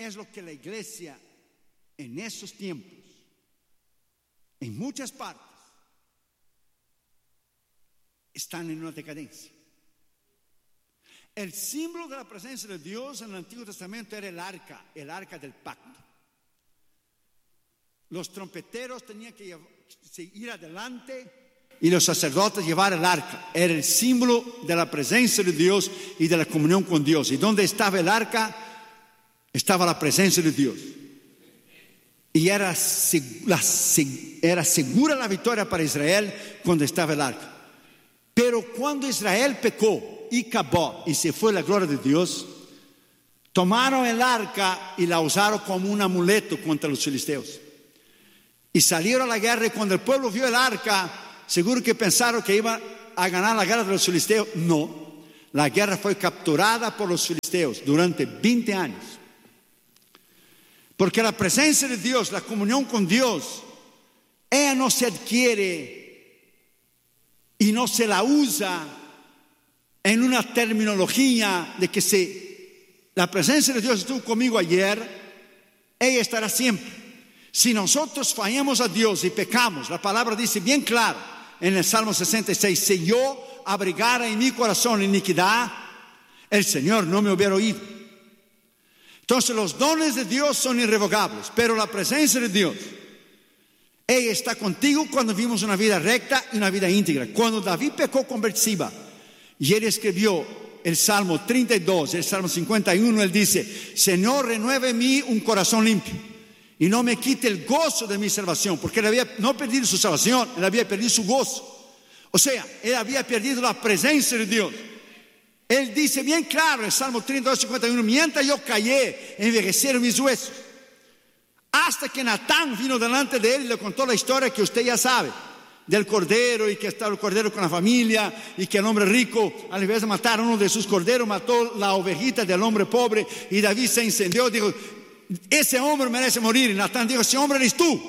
es lo que la iglesia en esos tiempos, en muchas partes, están en una decadencia. El símbolo de la presencia de Dios en el Antiguo Testamento era el arca del pacto. Los trompeteros tenían que ir adelante y los sacerdotes llevar el arca. Era el símbolo de la presencia de Dios y de la comunión con Dios. Y donde estaba el arca, estaba la presencia de Dios. Y era segura la victoria para Israel cuando estaba el arca. Pero cuando Israel pecó y acabó y se fue la gloria de Dios, tomaron el arca y la usaron como un amuleto contra los filisteos. Y salieron a la guerra, y cuando el pueblo vio el arca, seguro que pensaron que iban a ganar la guerra de los filisteos. No, la guerra fue capturada por los filisteos durante 20 años. Porque la presencia de Dios, la comunión con Dios, ella no se adquiere y no se la usa en una terminología de que la presencia de Dios estuvo conmigo ayer, ella estará siempre. Si nosotros fallamos a Dios y pecamos, la palabra dice bien claro en el Salmo 66, si yo abrigara en mi corazón iniquidad, el Señor no me hubiera oído. Entonces los dones de Dios son irrevocables, pero la presencia de Dios, ella está contigo cuando vivimos una vida recta y una vida íntegra. Cuando David pecó con Betseba y él escribió el Salmo 32, el Salmo 51, él dice: Señor, renueve en mí un corazón limpio y no me quite el gozo de mi salvación, porque él había no perdido su salvación, él había perdido su gozo. O sea, él había perdido la presencia de Dios. Él dice bien claro en el Salmo 32, 51, mientras yo callé, envejecieron mis huesos. Hasta que Natán vino delante de él y le contó la historia que usted ya sabe, del cordero, y que estaba el cordero con la familia, y que el hombre rico, al invés de matar a uno de sus corderos, mató la ovejita del hombre pobre, y David se incendió, dijo: ese hombre merece morir. Y Natán dijo: ese hombre eres tú.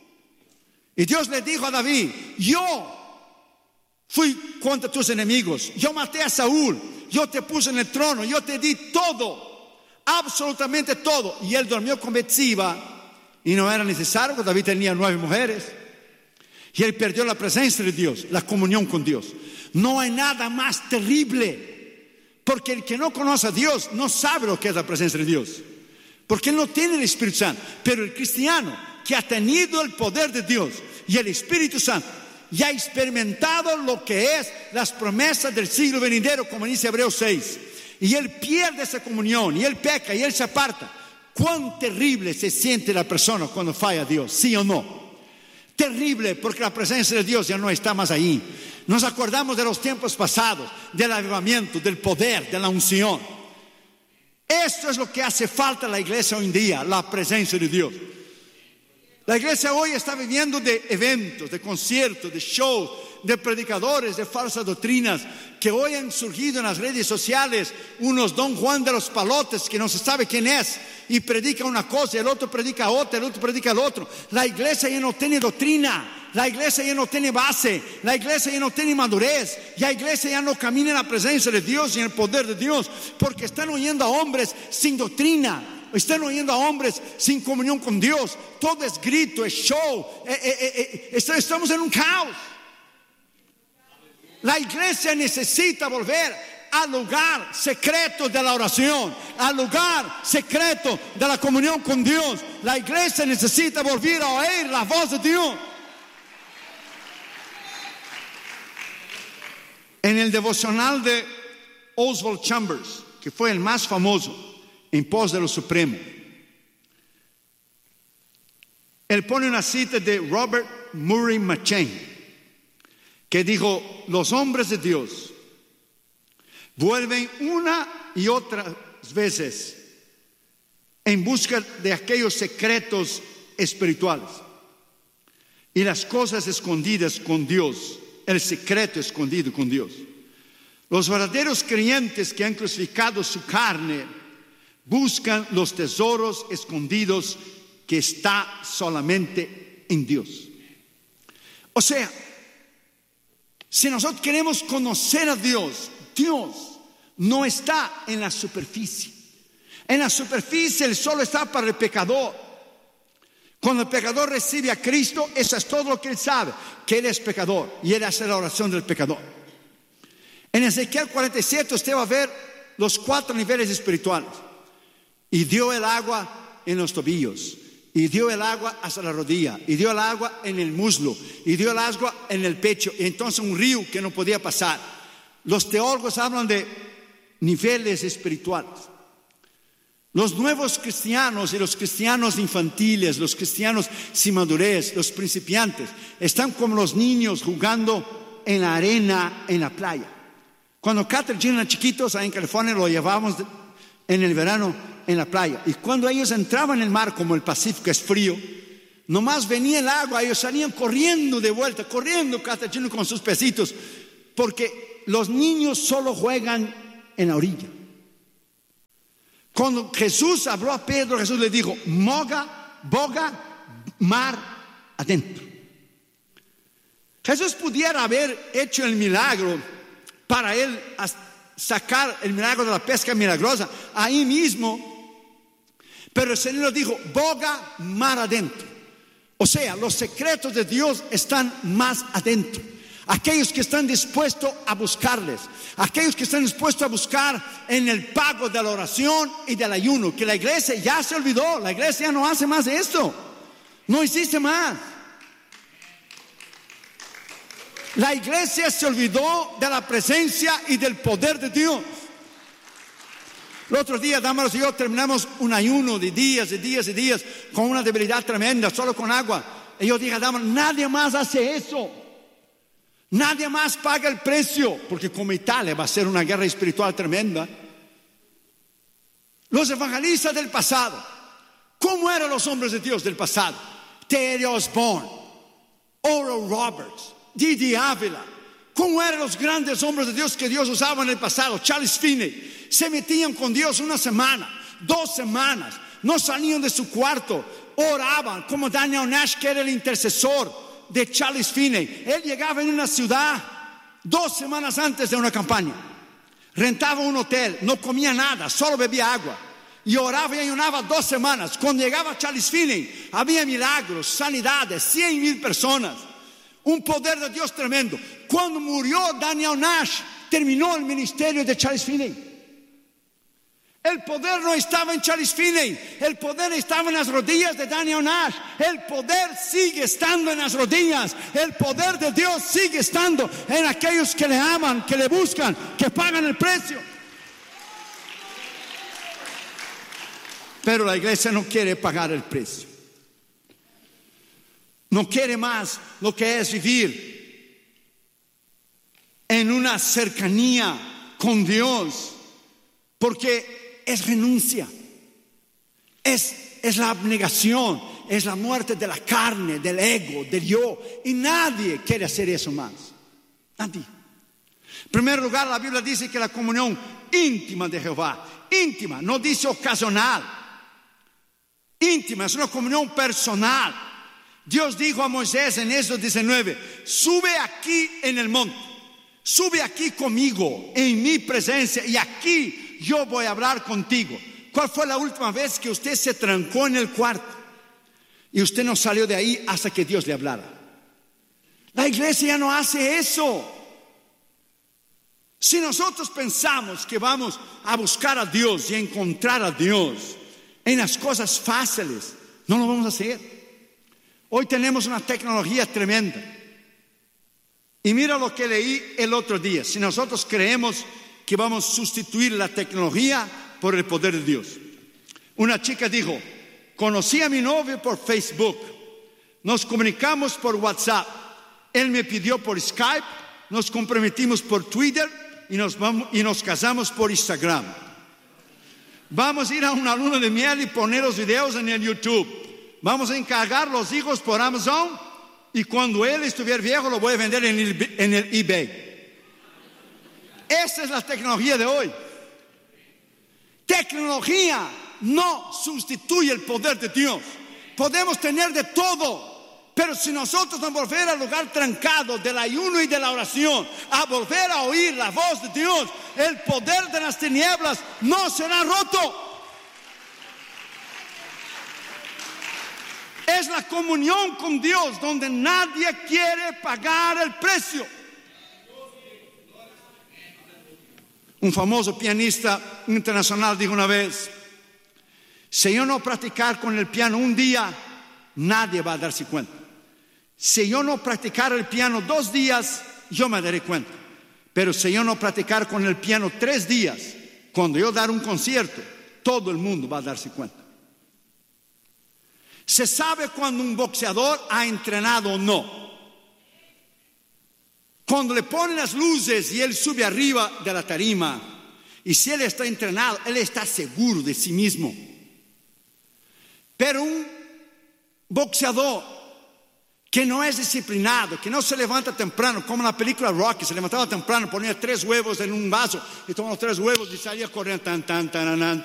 Y Dios le dijo a David: yo fui contra tus enemigos, yo maté a Saúl, yo te puse en el trono, yo te di todo, absolutamente todo. Y él durmió con Betseba, y no era necesario, porque David tenía 9 mujeres. Y él perdió la presencia de Dios, la comunión con Dios. No hay nada más terrible, porque el que no conoce a Dios no sabe lo que es la presencia de Dios, porque él no tiene el Espíritu Santo. Pero el cristiano que ha tenido el poder de Dios y el Espíritu Santo, y ha experimentado lo que es las promesas del siglo venidero, como dice Hebreos 6, y él pierde esa comunión, y él peca, y él se aparta. Cuán terrible se siente la persona cuando falla a Dios, ¿sí o no? Terrible, porque la presencia de Dios ya no está más ahí. Nos acordamos de los tiempos pasados, del avivamiento, del poder, de la unción. Esto es lo que hace falta a la iglesia hoy en día, la presencia de Dios. La iglesia hoy está viviendo de eventos, de conciertos, de shows, de predicadores, de falsas doctrinas, que hoy han surgido en las redes sociales, unos Don Juan de los Palotes que no se sabe quién es, y predica una cosa, el otro predica otra, el otro predica el otro. La iglesia ya no tiene doctrina, la iglesia ya no tiene base, la iglesia ya no tiene madurez, la iglesia ya no camina en la presencia de Dios y en el poder de Dios, porque están oyendo a hombres sin doctrina, están oyendo a hombres sin comunión con Dios. Todo es grito, es show, estamos en un caos. La iglesia necesita volver al lugar secreto de la oración, al lugar secreto de la comunión con Dios. La iglesia necesita volver a oír la voz de Dios. En el devocional de Oswald Chambers, que fue el más famoso en pos de lo supremo, él pone una cita de Robert Murray McCheyne, que dijo: los hombres de Dios vuelven una y otras veces en busca de aquellos secretos espirituales y las cosas escondidas con Dios, el secreto escondido con Dios. Los verdaderos creyentes que han crucificado su carne buscan los tesoros escondidos que está solamente en Dios. O sea, si nosotros queremos conocer a Dios, Dios no está en la superficie. En la superficie el sol está para el pecador. Cuando el pecador recibe a Cristo, eso es todo lo que él sabe, que él es pecador y él hace la oración del pecador. En Ezequiel 47 usted va a ver los 4 niveles espirituales. Y dio el agua en los tobillos, y dio el agua hasta la rodilla, y dio el agua en el muslo, y dio el agua en el pecho, y entonces un río que no podía pasar. Los teólogos hablan de niveles espirituales. Los nuevos cristianos y los cristianos infantiles, los cristianos sin madurez, los principiantes, están como los niños jugando en la arena, en la playa. Cuando Catherine y Gina eran chiquitos, ahí en California, lo llevábamos en el verano en la playa. Y cuando ellos entraban en el mar, como el Pacífico es frío, nomás venía el agua, ellos salían corriendo de vuelta, corriendo Catherine y Gina con sus pesitos, porque los niños solo juegan en la orilla. Cuando Jesús habló a Pedro, Jesús le dijo: boga, mar adentro. Jesús pudiera haber hecho el milagro para él sacar el milagro de la pesca milagrosa ahí mismo, pero el Señor dijo: boga, mar adentro. O sea, los secretos de Dios están más adentro. Aquellos que están dispuestos a buscarles, aquellos que están dispuestos a buscar en el pago de la oración y del ayuno, que la iglesia ya se olvidó, la iglesia ya no hace más esto, no existe más. La iglesia se olvidó de la presencia y del poder de Dios. El otro día, Damaris y yo terminamos un ayuno de días y días y días con una debilidad tremenda, solo con agua. Y yo dije: Damaris, nadie más hace eso. Nadie más paga el precio, porque como Italia va a ser una guerra espiritual tremenda. Los evangelistas del pasado, ¿cómo eran los hombres de Dios del pasado? Teddy Osborne, Oral Roberts, Didi Ávila. ¿Cómo eran los grandes hombres de Dios que Dios usaba en el pasado? Charles Finney. Se metían con Dios una semana, 2 semanas, no salían de su cuarto, oraban, como Daniel Nash, que era el intercesor de Charles Finney. Él llegaba en una ciudad 2 semanas antes de una campaña, rentaba un hotel, no comía nada, solo bebía agua y oraba y ayunaba 2 semanas. Cuando llegaba Charles Finney, había milagros, sanidades, 100,000 personas, un poder de Dios tremendo. Cuando murió Daniel Nash, terminó el ministerio de Charles Finney. El poder no estaba en Charles Finney, el poder estaba en las rodillas de Daniel Nash. El poder sigue estando en las rodillas. El poder de Dios sigue estando en aquellos que le aman, que le buscan, que pagan el precio. Pero la iglesia no quiere pagar el precio. No quiere más lo que es vivir en una cercanía con Dios, porque es renuncia, es la abnegación, es la muerte de la carne, del ego, del yo. Y nadie quiere hacer eso más. Nadie. En primer lugar, la Biblia dice que la comunión íntima de Jehová, íntima, no dice ocasional, íntima, es una comunión personal. Dios dijo a Moisés en Éxodo 19: sube aquí en el monte, sube aquí conmigo, en mi presencia, y aquí yo voy a hablar contigo. ¿Cuál fue la última vez que usted se trancó en el cuarto y usted no salió de ahí hasta que Dios le hablara? La iglesia ya no hace eso. Si nosotros pensamos que vamos a buscar a Dios y a encontrar a Dios en las cosas fáciles, no lo vamos a hacer. Hoy tenemos una tecnología tremenda. Y mira lo que leí el otro día. Si nosotros creemos que vamos a sustituir la tecnología por el poder de Dios. Una chica dijo: conocí a mi novio por Facebook, nos comunicamos por WhatsApp, él me pidió por Skype, nos comprometimos por Twitter y nos casamos por Instagram. Vamos a ir a una luna de miel y poner los videos en el YouTube. Vamos a encargar los hijos por Amazon y cuando él estuviera viejo lo voy a vender en el eBay. Esa es la tecnología de hoy. Tecnología no sustituye el poder de Dios. Podemos tener de todo, pero si nosotros no volver al lugar trancado del ayuno y de la oración, a volver a oír la voz de Dios, el poder de las tinieblas no será roto. Es la comunión con Dios donde nadie quiere pagar el precio. Un famoso pianista internacional dijo una vez: si yo no practicar con el piano un día, nadie va a darse cuenta. Si yo no practicar el piano 2 días, yo me daré cuenta. Pero si yo no practicar con el piano 3 días, cuando yo dar un concierto, todo el mundo va a darse cuenta. Se sabe cuando un boxeador ha entrenado o no. Cuando le ponen las luces y él sube arriba de la tarima, y si él está entrenado, él está seguro de sí mismo. Pero un boxeador que no es disciplinado, que no se levanta temprano, como en la película Rocky, se levantaba temprano, ponía 3 huevos en un vaso y tomaba los 3 huevos y salía corriendo tan, tan, tan, tan,